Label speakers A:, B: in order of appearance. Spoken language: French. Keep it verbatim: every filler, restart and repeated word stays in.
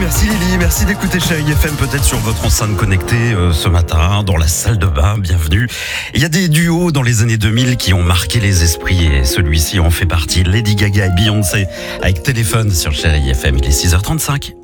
A: merci Lily, merci d'écouter Chérie F M, peut-être sur votre enceinte connectée euh, ce matin, dans la salle de bain, bienvenue. Il y a des duos dans les années deux mille qui ont marqué les esprits et celui-ci en fait partie. Lady Gaga et Beyoncé avec Téléphone sur Chérie F M, il est six heures trente-cinq.